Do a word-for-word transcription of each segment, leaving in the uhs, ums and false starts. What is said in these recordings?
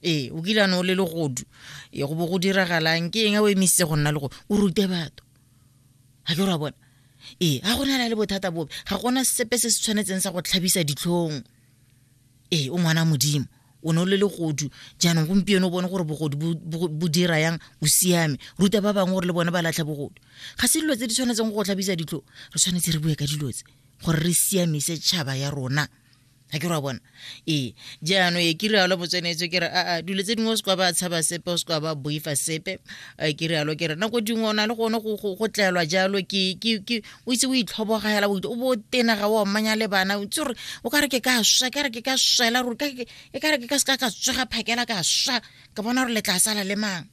eh o kile no le le godu e go bo go diragalang ke eng a o emise go nna le go o rute batho ha ke ra bona eh a gona le bothata bo ga gona sepe se se tshwanetseng sa go tlhabisa ditlhong eh o ngwana modimo o no le le godu jaanong gompieno o bone gore bogodu bo dira yang o siame ruta ba bangwe gore le bone ba latlha bogodu ga se dilo tse di tshwanetseng go tlhabisa ditlho re tshwanetse re bue ka dilo tse gore re siamise tšhaba ya rona ha ke ra bona eh jaano e ke realo botsenetse ke re a a dilo tse dingwe se kwa ba tshaba sepe o se kwa ba boifa sepe ke realo ke re nako dingwe ona le gone go go tlelwa jalo ke ke o itse o itlhobogela o bo tena ga wa mmanya le bana o tsore o ka re ke ka swa ka re ke ka swela ro ka e ka re ke ka ska ka tswega phakela ka swa ka bona re le tla sala le mang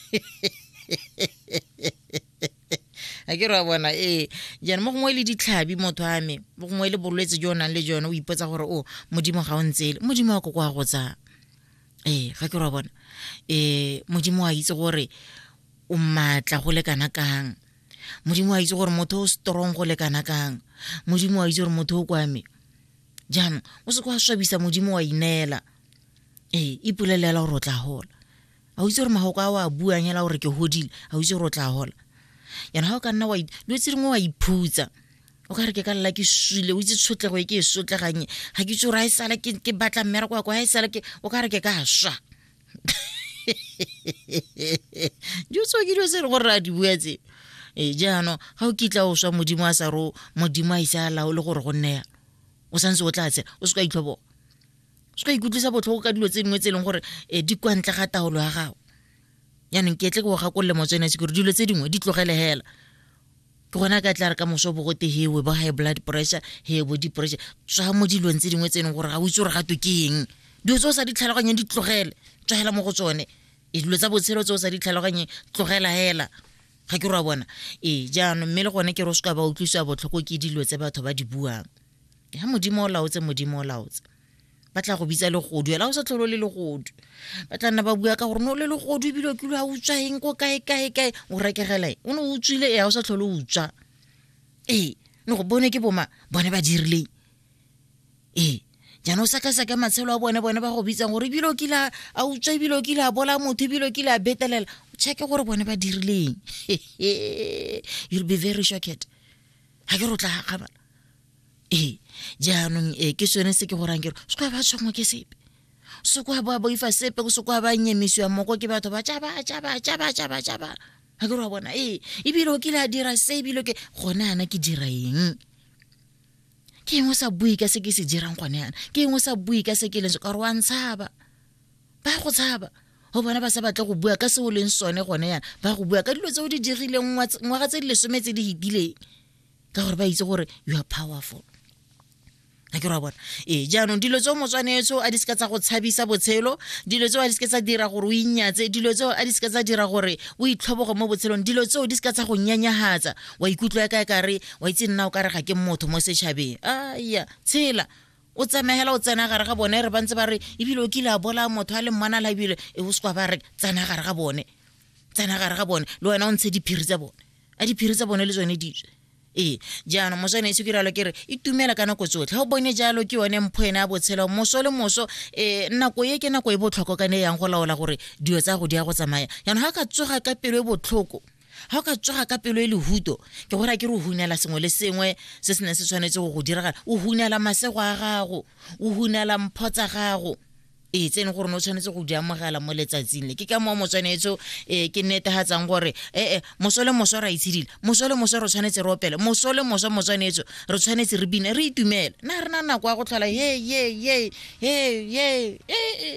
a ke ra bona eh jana mo gongwe le ditlhabi motho a me mo gongwe le bolwetse jo nang le jona o ipotsa gore o modimo ga o ntsele modimo wa go kwa go tsa eh ga ke ra bona eh modimo wa itse gore o matla go le kana kang modimo wa itse gore motho o strong go le kana kang modimo wa itse gore motho o kwame jana o se kwa swabisa modimo wa inela eh ipulelela gore o tla hola a o itse gore mahoko a wa buanyela gore ke hodile a o itse gore o tla hola yana ha o ka nna wa lo itse dingwe wa iphutsa o ka re ke ka lla ke swile o itse tshotlego e ke e sotleganye ga ke tsora e sala ke ke batla mmera kwa kwa e sala ke o ka re ke ka swa jo so ke dio se go ra di buetse e jaano ga o kitla o swa modimo a sa ro modimo a isa la o le gore go nne o santse o tla tse o se ka itlhobo se ka ikutlisa botlhoko ka dilo tse dingwe tse leng gore di kwa ntle ga taolo ya gago yanong ke tle go ga kolle motswena se gore dilo tse dingwe di tlogele hela ke gona ka tla re ka moso bo go te hewe ba high blood pressure he bo depression tswa mo dilong tse dingwe tse neng gore ga o itse gore ga to ke eng dio tso sa di tlhaloganya di tlogele tswa hela mo go tsone e dilo tsa botshelo tso sa di tlhaloganya tlogela hela ga ke ra bona e jaanong mme le gone ke ro se ka ba utlwiswa botlhoko ke dilo tse batho ba di buang ha modimo o laotse modimo o laotse ba tla go bitsa le godu ela o sa tlholo le le godu ba tla nna ba bua ka gore no le le godu e bile ke lo a utswa eng ko kae kae kae o rekegela o no utswile e a o sa tlholo utswa eh no go bone ke boma bone ba dirile eh jana o saka saka matshelo a bone bone ba go bitsa gore bile ke la a utswa bile ke la bola motho bile ke la betelela check gore bone ba dirileng you'll be very shocked ha ke rotla ga ba eh jaanong e ke sone se ke go rang ke se kwa ba tshwengwa ke sepe se kwa ba boifa sepe se kwa ba nyemiswa moko ke batho ba tjaba tjaba tjaba tjaba tjaba ha ke ro bona eh ibile o ke la dira se ibile ke gona ana ke dira eng ke mo sa bui ka se ke se dirang gone ana ke mo sa bui ka se ke le se ka ro antshaba ba go tshaba go bona ba sa batla go bua ka se o leng sone gone yana ba go bua ka dilo tse o di dirileng ngwa ga tse di lesometse di hitileng ka gore ba itse gore you are powerful ha ke ra bona e jaanong dilo tse mo tshwanetso a di ska tsa go tshabisa botshelo dilo tse a di ska tsa dira gore o inyatse dilo tse a di ska tsa dira gore o itlhoboge mo botshelong dilo tse di ska tsa go nyanyahatsa wa ikutlwa ka ka re wa itse nna o ka re ga ke motho mo setšhabeng aya tshela o tsamegela o tsena gare ga bone re bantse ba re ebile o kile a bola motho a le mmana la ebile e o skwa ba re tsena gare ga bone tsena gare ga bone le wena o ntse diphiri tsa bone a diphiri tsa bone le tsone ditse eh jaana mo tsene se kiralo kere itumela kana go tsotlhe o bone jalo ke yone mphoena a botshelo moso le moso eh nako ye ke nako e botlhoko kana yang go laola gore dio tsa go dia go tsamaya yana ha ka tsoga ka pelo e botlhoko ha ka tsoga ka pelo e le huto ke gora ke re o hunela sengwe le sengwe se se ne se tshwanetse go go diragala o hunela masego a gago o hunela mphotsa gago e tsene gore no tshwanetse go di amogela mo letsatsing le ke ka mo mo tshwanetso e ke netehatsang gore e e mosole moso ra itshidile mosole moso re tshwanetse re opele mosole moso mo tshwanetso re tshwanetse re bine re itumela na re na nako a go tlhola ye ye ye ye ye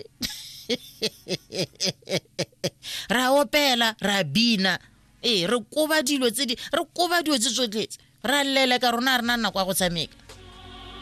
ra opela ra bina e re koba dilo tse di re koba dilo tse tsotletse ra lele ka rona re na nako a go tshameka